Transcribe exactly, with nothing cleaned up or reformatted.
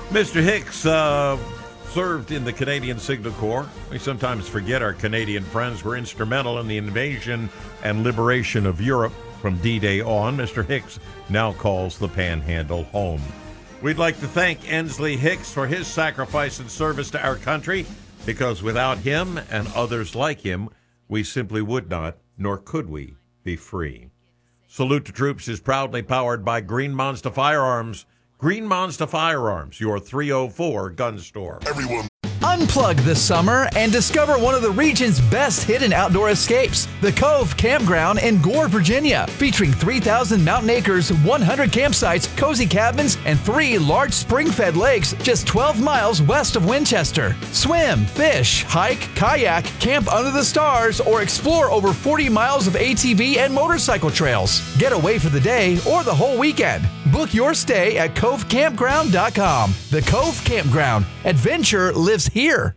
Mister Hicks uh, served in the Canadian Signal Corps. We sometimes forget our Canadian friends were instrumental in the invasion and liberation of Europe from D-Day on. Mister Hicks now calls the Panhandle home. We'd like to thank Ensley Hicks for his sacrifice and service to our country, because without him and others like him, we simply would not, nor could we, be free. Salute to Troops is proudly powered by Green Monster Firearms. Green Monster Firearms, your three oh four gun store. Everyone. Unplug this summer and discover one of the region's best hidden outdoor escapes, the Cove Campground in Gore, Virginia, featuring three thousand mountain acres, one hundred campsites, cozy cabins, and three large spring-fed lakes just twelve miles west of Winchester. Swim, fish, hike, kayak, camp under the stars, or explore over forty miles of A T V and motorcycle trails. Get away for the day or the whole weekend. Book your stay at cove campground dot com. The Cove Campground. Adventure lives here.